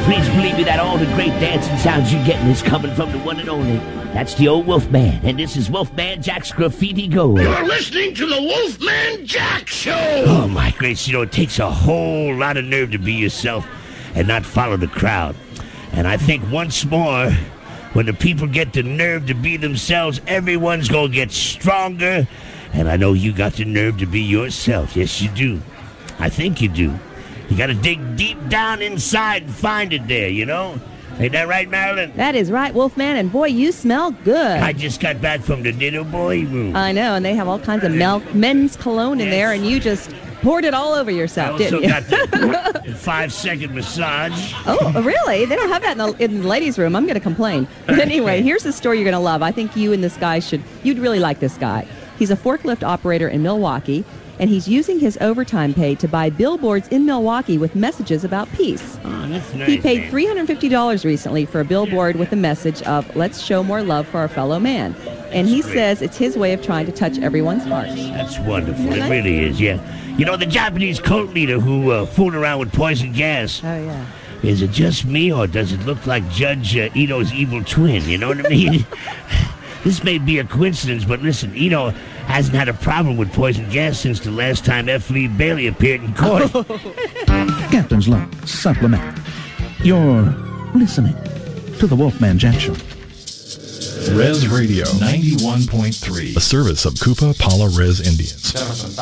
Please believe me that all the great dancing sounds you're getting is coming from the one and only. That's the old Wolfman, and this is Wolfman Jack's Graffiti Gold. You're listening to the Wolfman Jack Show! Oh, my grace, it takes a whole lot of nerve to be yourself and not follow the crowd. And I think once more, when the people get the nerve to be themselves, everyone's going to get stronger. And I know you got the nerve to be yourself. Yes, you do. I think you do. You got to dig deep down inside and find it there, you know? Ain't that right, Marilyn? That is right, Wolfman, and boy, you smell good. I just got back from the Ditto Boy room. I know, and they have all kinds of men's cologne in there, and you just poured it all over yourself, didn't you? I also got the 5-second massage. Oh, really? They don't have that in the ladies' room. I'm going to complain. But anyway, here's the story you're going to love. I think you and this guy you'd really like this guy. He's a forklift operator in Milwaukee, and he's using his overtime pay to buy billboards in Milwaukee with messages about peace. Oh, that's nice, he paid $350 recently for a billboard with the message of, let's show more love for our fellow man. And he says it's his way of trying to touch everyone's hearts. That's wonderful. It really is, yeah. You know, the Japanese cult leader who fooled around with poison gas. Oh, yeah. Is it just me, or does it look like Judge Ito's evil twin? You know what I mean? This may be a coincidence, but listen, Ito hasn't had a problem with poison gas since the last time F. Lee Bailey appeared in court. Captain's Log Supplement. You're listening to the Wolfman Jack Show. Res Radio 91.3, a service of Kupa Pala Res Indians.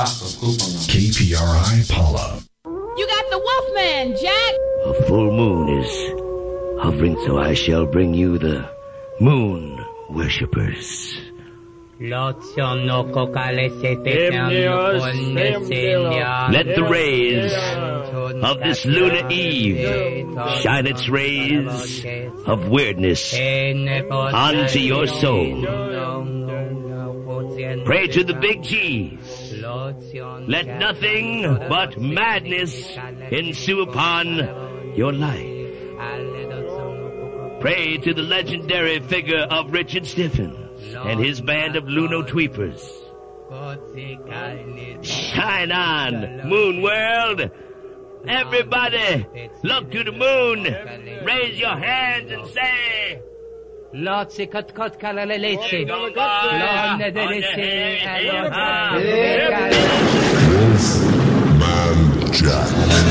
KPRI Pala. You got the Wolfman, Jack! A full moon is hovering, so I shall bring you the moon worshippers. Let the rays of this lunar eve shine its rays of weirdness onto your soul. Pray to the big G's. Let nothing but madness ensue upon your life. Pray to the legendary figure of Richard Stiffen and his band of Luno Tweepers. Shine on, Moon World! Everybody, look to the moon! Raise your hands and say... Wolfman Jack.